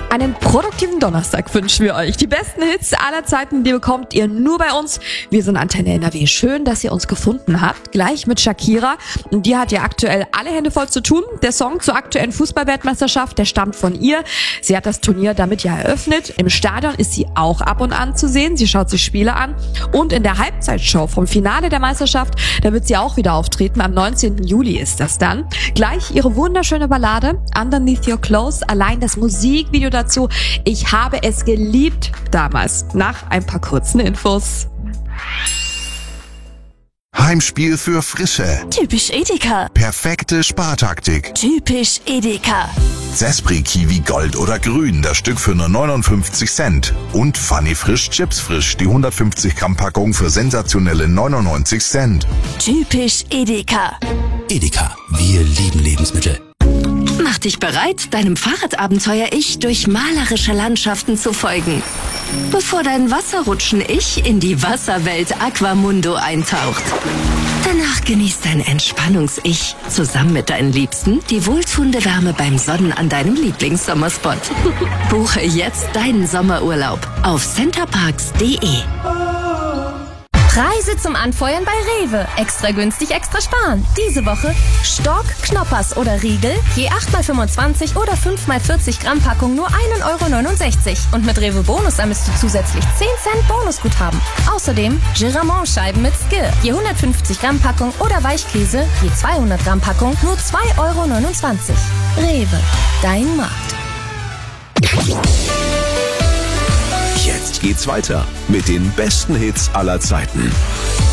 Einen produktiven Donnerstag wünschen wir euch. Die besten Hits aller Zeiten, die bekommt ihr nur bei uns. Wir sind Antenne NRW. Schön, dass ihr uns gefunden habt. Gleich mit Shakira. Und die hat ja aktuell alle Hände voll zu tun. Der Song zur aktuellen Fußball-Weltmeisterschaft, der stammt von ihr. Sie hat das Turnier damit ja eröffnet. Im Stadion ist sie auch ab und an zu sehen. Sie schaut sich Spiele an. Und in der Halbzeitshow vom Finale der Meisterschaft, da wird sie auch wieder auftreten. Am 19. Juli ist das dann. Gleich ihre wunderschöne Ballade Underneath Your Clothes. Allein das Musikvideo dazu. Ich habe es geliebt damals. Nach ein paar kurzen Infos. Heimspiel für Frische. Typisch Edeka. Perfekte Spartaktik. Typisch Edeka. Zespri Kiwi Gold oder Grün, das Stück für nur 59 Cent. Und Funny Frisch Chips Frisch, die 150 Gramm Packung für sensationelle 99 Cent. Typisch Edeka. Edeka, wir lieben Lebensmittel. Mach dich bereit, deinem Fahrradabenteuer-Ich durch malerische Landschaften zu folgen. Bevor dein Wasserrutschen-Ich in die Wasserwelt Aquamundo eintaucht. Danach genießt dein Entspannungs-Ich zusammen mit deinen Liebsten die wohltuende Wärme beim Sonnen an deinem Lieblingssommerspot. Buche jetzt deinen Sommerurlaub auf centerparks.de. Preise zum Anfeuern bei Rewe. Extra günstig, extra sparen. Diese Woche Stork, Knoppers oder Riegel, je 8x25 oder 5x40 Gramm Packung nur 1,69 €. Und mit Rewe Bonus ermisst du zusätzlich 10 Cent Bonusguthaben. Außerdem Giramont-Scheiben mit Skir, je 150 Gramm Packung oder Weichkäse, je 200 Gramm Packung nur 2,29 €. Rewe, dein Markt. Jetzt geht's weiter mit den besten Hits aller Zeiten.